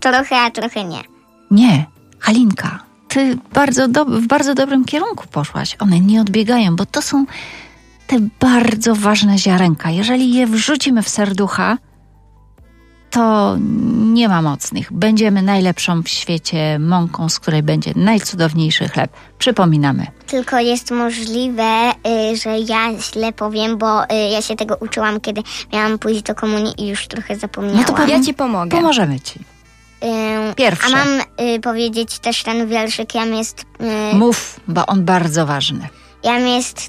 trochę, a trochę nie. Nie, Halinka, ty w bardzo dobrym kierunku poszłaś. One nie odbiegają, bo to są te bardzo ważne ziarenka. Jeżeli je wrzucimy w serducha, to nie ma mocnych. Będziemy najlepszą w świecie mąką, z której będzie najcudowniejszy chleb. Przypominamy. Tylko jest możliwe, że ja źle powiem, bo ja się tego uczyłam, kiedy miałam pójść do komunii i już trochę zapomniałam. No to ja ci pomogę. Pomożemy ci. Pierwsze. A mam powiedzieć też ten wierszyk, jam jest... Mów, bo on bardzo ważny. Jam jest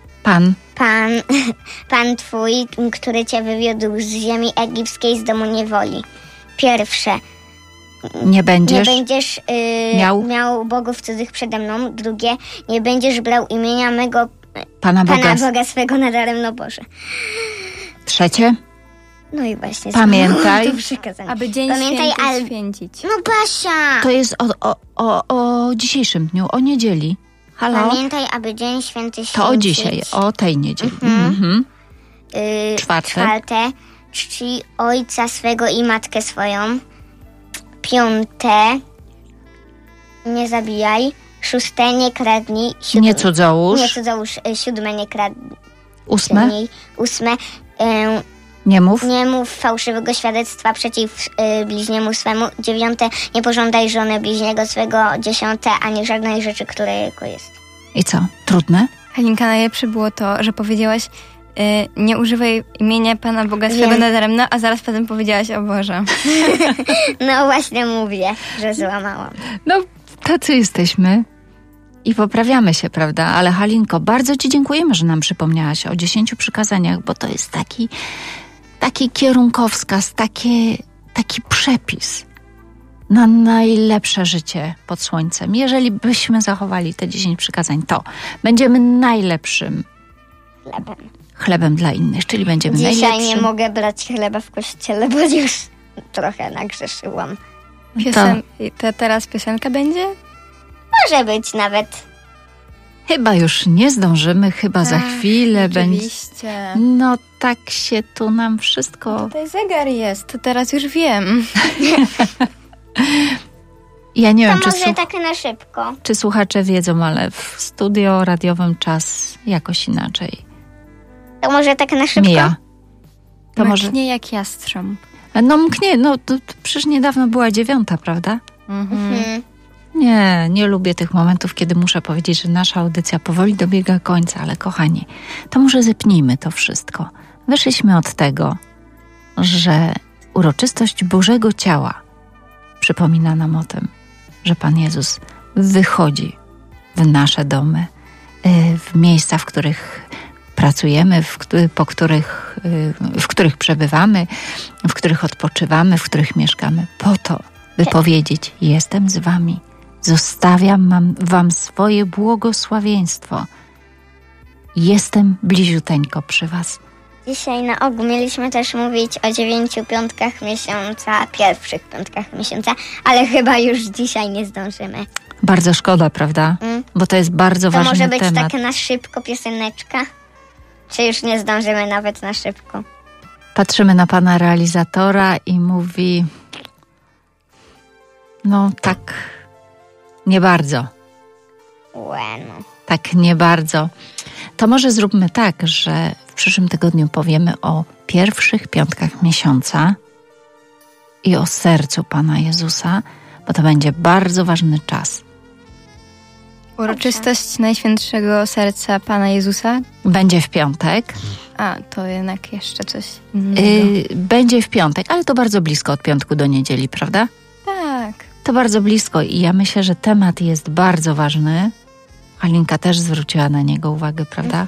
Pan Twój, który Cię wywiódł z ziemi egipskiej, z domu niewoli. Pierwsze. Nie będziesz miał bogów cudzych przede mną. Drugie. Nie będziesz brał imienia mego Pana Boga swego nadaremno Boże. Trzecie. No i właśnie. Pamiętaj, aby dzień święty święcić. No Basia! To jest o dzisiejszym dniu, o niedzieli. Halo? Pamiętaj, aby dzień święty święcić. To o dzisiaj, o tej niedzieli. Czwarte. Czci ojca swego i matkę swoją. Piąte. Nie zabijaj. Szóste. Nie kradnij. Nie cudzołóż. Siódme. Nie kradnij. Ósme. Nie mów fałszywego świadectwa przeciw bliźniemu swemu. Dziewiąte. Nie pożądaj żony bliźniego swego. Dziesiąte. Ani żadnej rzeczy, która jego jest. I co? Trudne? Halinka, najlepsze było to, że powiedziałaś nie używaj imienia Pana Boga swego nadaremno, a zaraz potem powiedziałaś o Boże. No właśnie mówię, że złamałam. No, tacy jesteśmy i poprawiamy się, prawda? Ale Halinko, bardzo Ci dziękujemy, że nam przypomniałaś o 10 przykazaniach, bo to jest taki kierunkowskaz, taki przepis na najlepsze życie pod słońcem. Jeżeli byśmy zachowali te 10 przykazań, to będziemy najlepszym chlebem dla innych, czyli będziemy najlepszym. Dzisiaj nie mogę brać chleba w kościele, bo już trochę nagrzeszyłam. To teraz piosenka będzie? Może być nawet. Chyba już nie zdążymy, chyba za chwilę będzie. Oczywiście. No tak się tu nam wszystko... Tutaj zegar jest, to teraz już wiem. Ja nie wiem, może tak na szybko. Czy słuchacze wiedzą, ale w studio radiowym czas jakoś inaczej. To może tak na szybko? Mija. To może mknie jak jastrząb. No mknie, no to przecież niedawno była 9, prawda? Nie lubię tych momentów, kiedy muszę powiedzieć, że nasza audycja powoli dobiega końca, ale kochani, to może zepnijmy to wszystko. Wyszliśmy od tego, że uroczystość Bożego Ciała przypomina nam o tym, że Pan Jezus wychodzi w nasze domy, w miejsca, w których pracujemy, w których przebywamy, w których odpoczywamy, w których mieszkamy, po to, by powiedzieć: jestem z wami, zostawiam wam swoje błogosławieństwo, jestem bliziuteńko przy was. Dzisiaj na ogół mieliśmy też mówić o 9 piątkach miesiąca, pierwszych piątkach miesiąca, ale chyba już dzisiaj nie zdążymy. Bardzo szkoda, prawda? Bo to jest bardzo ważny temat. To może być tak na szybko pioseneczka? Czy już nie zdążymy nawet na szybko? Patrzymy na pana realizatora i mówi: no tak, nie bardzo. Bueno. Tak, nie bardzo. To może zróbmy tak, że w przyszłym tygodniu powiemy o pierwszych piątkach miesiąca i o sercu Pana Jezusa, bo to będzie bardzo ważny czas. Uroczystość Najświętszego Serca Pana Jezusa będzie w piątek. A, to jednak jeszcze coś innego. Będzie w piątek, ale to bardzo blisko od piątku do niedzieli, prawda? Tak. To bardzo blisko i ja myślę, że temat jest bardzo ważny. Halinka też zwróciła na niego uwagę, prawda?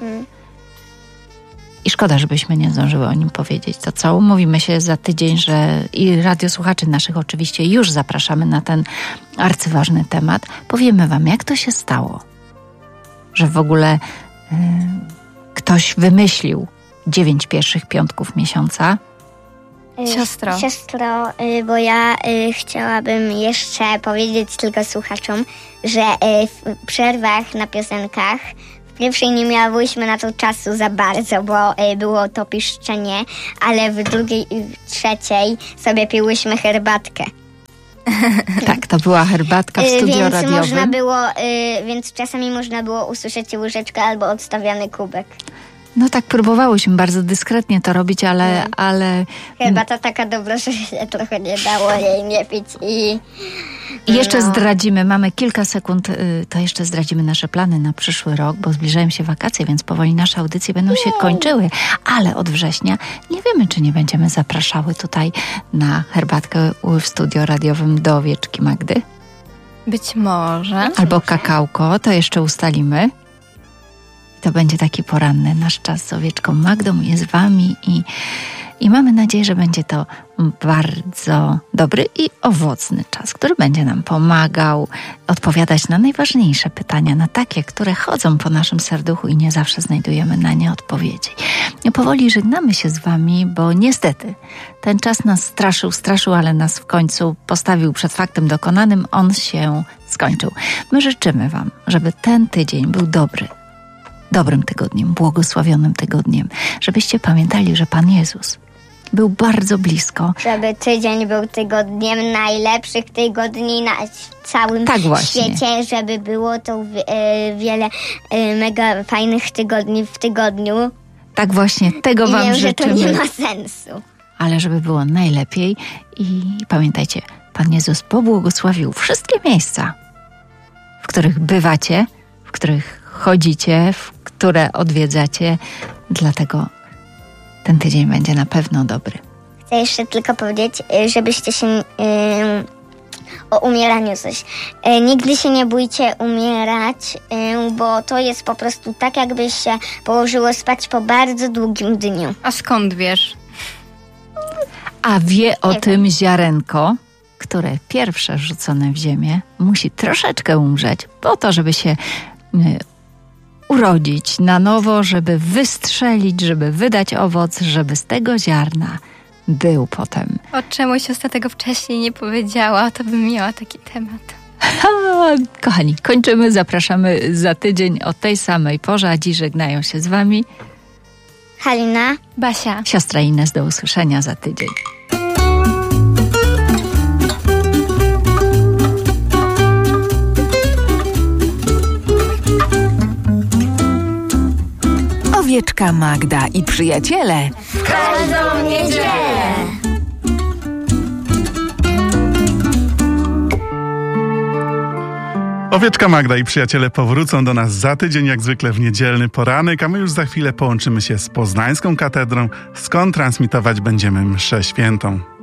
I szkoda, żebyśmy nie zdążyły o nim powiedzieć. To co? Umówimy się za tydzień, że i radiosłuchaczy naszych oczywiście już zapraszamy na ten arcyważny temat. Powiemy wam, jak to się stało, że w ogóle ktoś wymyślił 9 pierwszych piątków miesiąca. Siostro, bo ja chciałabym jeszcze powiedzieć tylko słuchaczom, że w przerwach na piosenkach w pierwszej nie miałyśmy na to czasu za bardzo, bo było to piszczenie, ale w drugiej i w trzeciej sobie piłyśmy herbatkę. Tak, to była herbatka w studio radiowym. Więc czasami można było usłyszeć łyżeczkę albo odstawiany kubek. No tak, próbowałyśmy bardzo dyskretnie to robić, ale... Herbata taka dobra, że się trochę nie dało jej nie pić i jeszcze zdradzimy, mamy kilka sekund, to jeszcze zdradzimy nasze plany na przyszły rok, bo zbliżają się wakacje, więc powoli nasze audycje będą się kończyły, ale od września nie wiemy, czy nie będziemy zapraszały tutaj na herbatkę w studio radiowym do Owieczki Magdy. Być może. Albo kakałko, to jeszcze ustalimy. To będzie taki poranny nasz czas z Owieczką Magdą, jest z wami i mamy nadzieję, że będzie to bardzo dobry i owocny czas, który będzie nam pomagał odpowiadać na najważniejsze pytania, na takie, które chodzą po naszym serduchu i nie zawsze znajdujemy na nie odpowiedzi. Powoli żegnamy się z wami, bo niestety ten czas nas straszył, ale nas w końcu postawił przed faktem dokonanym, on się skończył. My życzymy wam, żeby ten tydzień był dobrym tygodniem, błogosławionym tygodniem, żebyście pamiętali, że Pan Jezus był bardzo blisko. Żeby tydzień był tygodniem najlepszych tygodni na całym świecie, żeby było to wiele mega fajnych tygodni w tygodniu. Tak właśnie, tego wam życzymy. Że to nie ma sensu. Ale żeby było najlepiej i pamiętajcie, Pan Jezus pobłogosławił wszystkie miejsca, w których bywacie, w których chodzicie, w które odwiedzacie, dlatego ten tydzień będzie na pewno dobry. Chcę jeszcze tylko powiedzieć, żebyście się o umieraniu coś. Nigdy się nie bójcie umierać, bo to jest po prostu tak, jakbyś się położyło spać po bardzo długim dniu. A skąd wiesz? A wie o tym ziarenko, które pierwsze rzucone w ziemię musi troszeczkę umrzeć po to, żeby się urodzić na nowo, żeby wystrzelić, żeby wydać owoc, żeby z tego ziarna był potem. O czemuś tego wcześniej nie powiedziała, to bym miała taki temat. Kochani, kończymy, zapraszamy za tydzień o tej samej porze, a dziś żegnają się z wami Halina, Basia, siostra Ines. Do usłyszenia za tydzień. Owieczka Magda i przyjaciele w każdą niedzielę. Owieczka Magda i przyjaciele powrócą do nas za tydzień, jak zwykle w niedzielny poranek, a my już za chwilę połączymy się z Poznańską Katedrą, skąd transmitować będziemy mszę świętą.